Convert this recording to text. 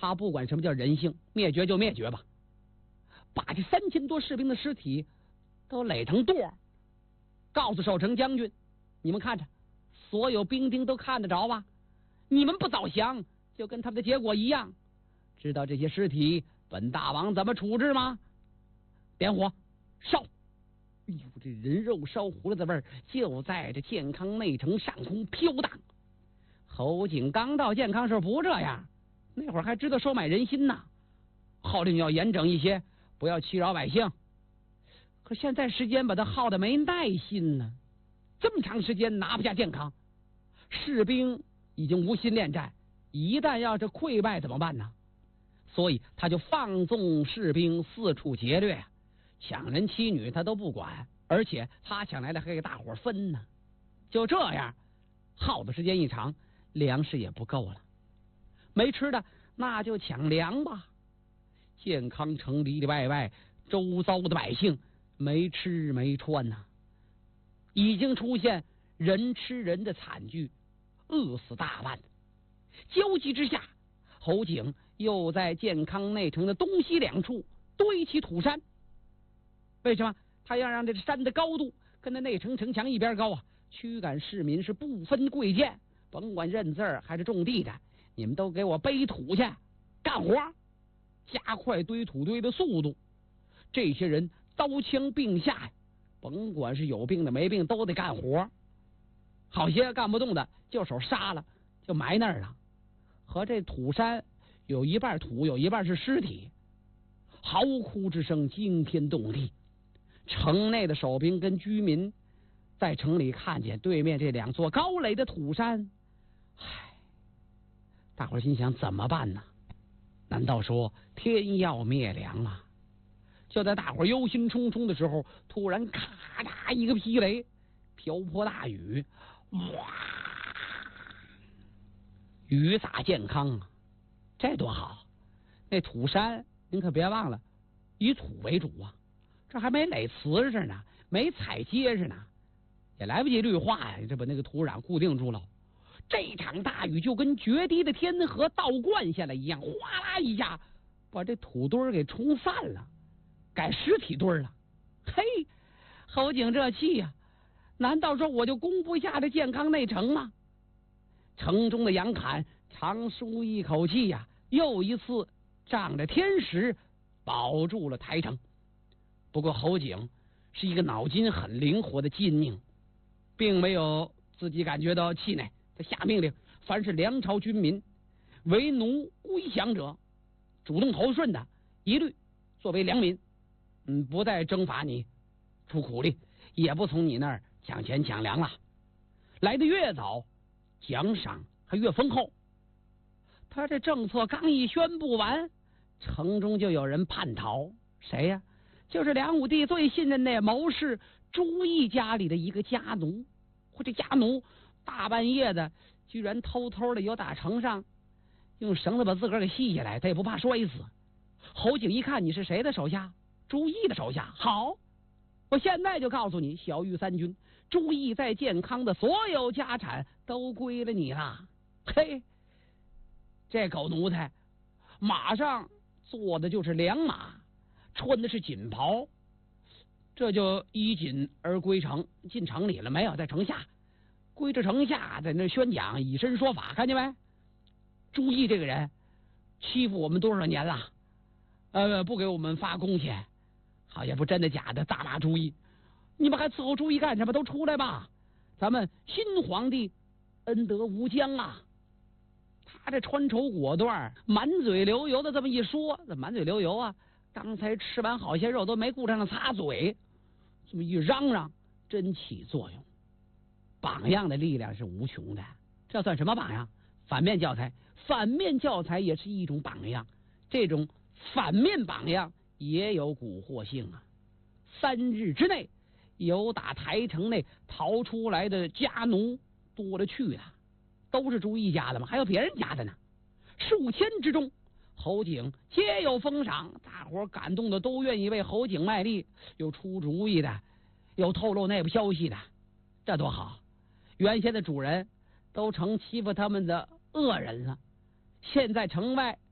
他不管什么叫人性，灭绝就灭绝吧，把这3000多士兵的尸体都垒成垛，告诉守城将军，你们看着，所有兵丁都看得着吧？你们不早降，就跟他们的结果一样。知道这些尸体本大王怎么处置吗？点火烧！哎呦，这人肉烧糊了的味儿就在这健康内城上空飘荡。侯景刚到健康时候不这样，那会儿还知道收买人心呢，号令要严整一些，不要欺扰百姓。可现在时间把他耗得没耐心呢，这么长时间拿不下健康，士兵已经无心恋战，一旦要是溃败怎么办呢？所以他就放纵士兵四处劫掠，抢人妻女他都不管，而且他抢来的还给大伙分呢。就这样耗的时间一长，粮食也不够了，没吃的那就抢粮吧。健康城里里外外周遭的百姓没吃没穿呐，已经出现人吃人的惨剧，饿死大半。焦急之下，侯景又在健康内城的东西两处堆起土山。为什么？他要让这山的高度跟那内城城墙一边高啊，驱赶市民是不分贵贱，甭管认字还是种地的，你们都给我背土去干活，加快堆土堆的速度。这些人刀枪并下，甭管是有病的没病都得干活，好些干不动的就手杀了，就埋那儿了。和这土山有一半土，有一半是尸体，嚎哭之声惊天动地。城内的守兵跟居民在城里看见对面这2座高垒的土山，大伙心想怎么办呢？难道说天要灭粮啊？就在大伙忧心忡忡的时候，突然咔嚓一个霹雷，瓢泼大雨，哇，雨洒健康啊，这多好！那土山您可别忘了，以土为主啊，这还没垒瓷实呢，没踩结实呢，也来不及绿化呀，这把那个土壤固定住了。这场大雨就跟决堤的天河倒灌下来一样，哗啦一下把这土堆给冲散了，改实体堆了。嘿，侯景这气呀，难道说我就攻不下这健康内城吗？城中的杨侃长舒一口气呀，又一次仗着天时保住了台城。不过侯景是一个脑筋很灵活的精明，并没有自己感觉到气馁。他下命令，凡是梁朝军民为奴归降者，主动投顺的，一律作为良民，不再征伐你出苦力，也不从你那儿抢钱抢粮了。来的越早，奖赏还越丰厚。他这政策刚一宣布完，城中就有人叛逃。谁呀？就是梁武帝最信任的谋士朱毅家里的一个家奴。或这家奴大半夜的居然偷偷的由大城上用绳子把自个儿给系下来，他也不怕摔死。侯景一看你是谁的手下？朱毅的手下。好，我现在就告诉你，小玉三军，朱毅在健康的所有家产都归了你了。嘿，这狗奴才马上坐的就是良马，穿的是锦袍，这就依锦而归城。进城里了没有？在城下，归着城下，在那宣讲，以身说法，看见没？朱毅这个人欺负我们多少年了，不给我们发工钱，好也不真的假的，大骂朱毅。你们还伺候朱毅干什么？都出来吧！咱们新皇帝恩德无疆啊！他这穿绸裹缎，满嘴流油的这么一说，这满嘴流油啊！刚才吃完好些肉都没顾上擦嘴，这么一嚷嚷，真起作用。榜样的力量是无穷的，这算什么榜样？反面教材，反面教材也是一种榜样。这种反面榜样也有蛊惑性啊！3日之内，由打台城内逃出来的家奴多了去了，都是朱毅家的吗？还有别人家的呢。数千之中，侯景皆有封赏，大伙感动的都愿意为侯景卖力，有出主意的，有透露内部消息的，这多好！原先的主人都成欺负他们的恶人了，现在城外